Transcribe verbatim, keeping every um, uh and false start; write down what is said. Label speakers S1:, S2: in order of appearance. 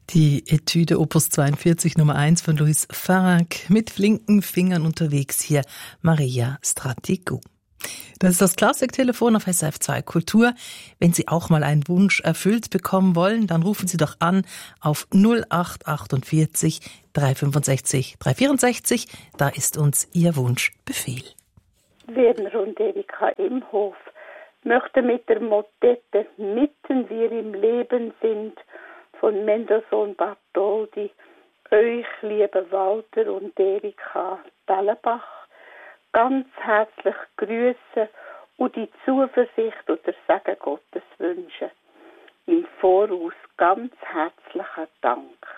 S1: Die Etüde Opus zweiundvierzig Nummer eins von Louis Farag mit flinken Fingern unterwegs hier Maria Stratigou. Das ist das Klassiktelefon auf S R F zwei Kultur. Wenn Sie auch mal einen Wunsch erfüllt bekommen wollen, dann rufen Sie doch an auf null acht achtundvierzig dreihundertfünfundsechzig dreihundertvierundsechzig. Da ist uns Ihr Wunschbefehl.
S2: Werner und Erika im Hof möchten mit der Motette Mitten wir im Leben sind von Mendelssohn Bartholdy euch, liebe Walter und Erika Bellenbach, ganz herzlich grüßen und die Zuversicht und der Segen Gottes wünschen. Im Voraus ganz herzlichen Dank.